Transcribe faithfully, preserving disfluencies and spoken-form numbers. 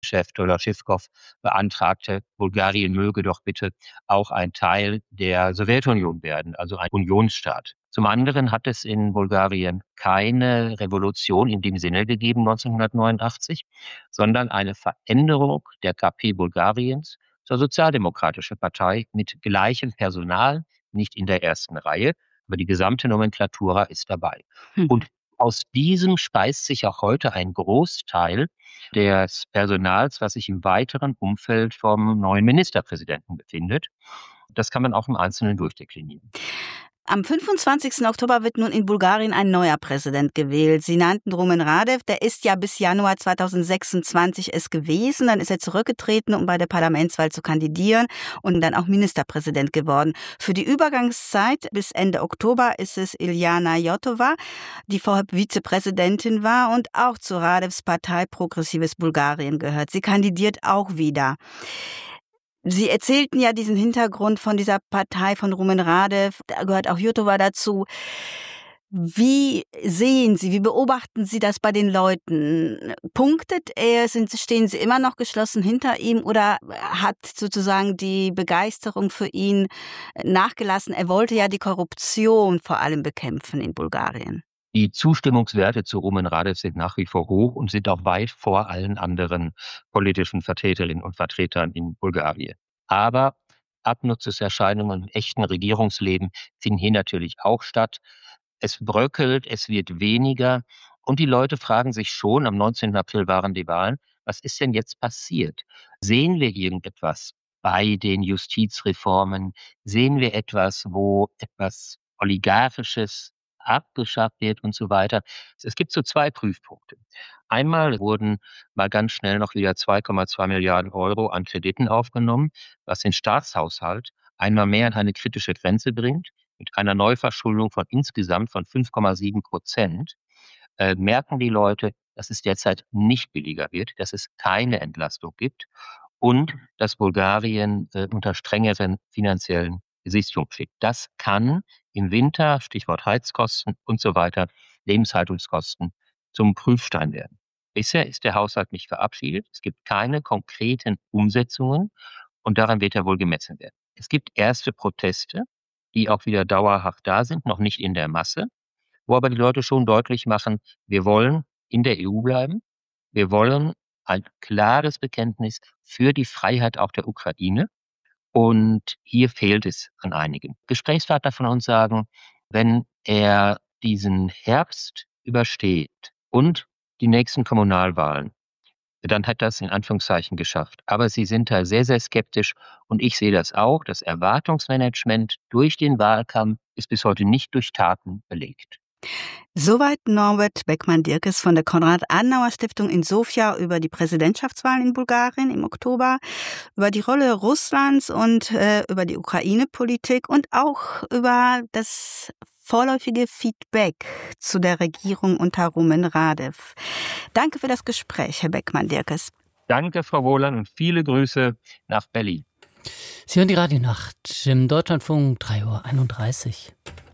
Chef Toloschivkov beantragte, Bulgarien möge doch bitte auch ein Teil der Sowjetunion werden, also ein Unionsstaat. Zum anderen hat es in Bulgarien keine Revolution in dem Sinne gegeben neunzehnhundertneunundachtzig, sondern eine Veränderung der K P Bulgariens zur Sozialdemokratische Partei mit gleichem Personal, nicht in der ersten Reihe, aber die gesamte Nomenklatura ist dabei. Hm. Und aus diesem speist sich auch heute ein Großteil des Personals, was sich im weiteren Umfeld vom neuen Ministerpräsidenten befindet. Das kann man auch im Einzelnen durchdeklinieren. Am fünfundzwanzigsten Oktober wird nun in Bulgarien ein neuer Präsident gewählt. Sie nannten Rumen Radev, der ist ja bis Januar zweitausendsechsundzwanzig es gewesen. Dann ist er zurückgetreten, um bei der Parlamentswahl zu kandidieren und dann auch Ministerpräsident geworden. Für die Übergangszeit bis Ende Oktober ist es Iljana Jotova, die vorher Vizepräsidentin war und auch zu Radevs Partei Progressives Bulgarien gehört. Sie kandidiert auch wieder. Sie erzählten ja diesen Hintergrund von dieser Partei von Rumen Radev, da gehört auch Jotova dazu. Wie sehen Sie, wie beobachten Sie das bei den Leuten? Punktet er, sind, stehen Sie immer noch geschlossen hinter ihm oder hat sozusagen die Begeisterung für ihn nachgelassen? Er wollte ja die Korruption vor allem bekämpfen in Bulgarien. Die Zustimmungswerte zu Rumen Radev sind nach wie vor hoch und sind auch weit vor allen anderen politischen Vertreterinnen und Vertretern in Bulgarien. Aber Abnutzungserscheinungen im echten Regierungsleben finden hier natürlich auch statt. Es bröckelt, es wird weniger und die Leute fragen sich schon, am neunzehnten April waren die Wahlen, was ist denn jetzt passiert? Sehen wir irgendetwas bei den Justizreformen? Sehen wir etwas, wo etwas Oligarchisches abgeschafft wird und so weiter? Es gibt so zwei Prüfpunkte. Einmal wurden mal ganz schnell noch wieder zwei Komma zwei Milliarden Euro an Krediten aufgenommen, was den Staatshaushalt einmal mehr an eine kritische Grenze bringt. Mit einer Neuverschuldung von insgesamt von fünf Komma sieben Prozent äh, merken die Leute, dass es derzeit nicht billiger wird, dass es keine Entlastung gibt und dass Bulgarien äh, unter strengeren finanziellen Gesichtspunkt steht. Das kann im Winter, Stichwort Heizkosten und so weiter, Lebenshaltungskosten zum Prüfstein werden. Bisher ist der Haushalt nicht verabschiedet. Es gibt keine konkreten Umsetzungen und daran wird er wohl gemessen werden. Es gibt erste Proteste, die auch wieder dauerhaft da sind, noch nicht in der Masse, wo aber die Leute schon deutlich machen, wir wollen in der E U bleiben, wir wollen ein klares Bekenntnis für die Freiheit auch der Ukraine. Und hier fehlt es an einigen. Gesprächspartner von uns sagen, wenn er diesen Herbst übersteht und die nächsten Kommunalwahlen, dann hat das in Anführungszeichen geschafft. Aber sie sind da sehr, sehr skeptisch und ich sehe das auch. Das Erwartungsmanagement durch den Wahlkampf ist bis heute nicht durch Taten belegt. Soweit Norbert Beckmann-Dirkes von der Konrad-Adenauer-Stiftung in Sofia über die Präsidentschaftswahlen in Bulgarien im Oktober, über die Rolle Russlands und äh, über die Ukraine-Politik und auch über das vorläufige Feedback zu der Regierung unter Rumen Radev. Danke für das Gespräch, Herr Beckmann-Dirkes. Danke, Frau Wohlan, und viele Grüße nach Berlin. Sie hören die Radionacht im Deutschlandfunk drei Uhr einunddreißig.